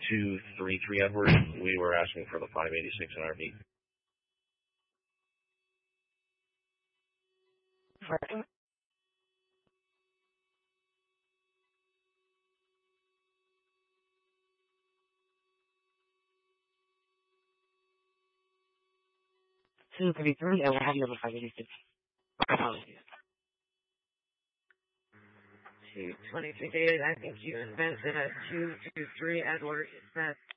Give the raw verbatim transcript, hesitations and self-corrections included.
two three three Edward. We were asking for the five eighty-six in R V. Working. two three three, I will have you over five eighty-six. Apologies. two twenty-three days, I think you invented at two two three Edward. Is that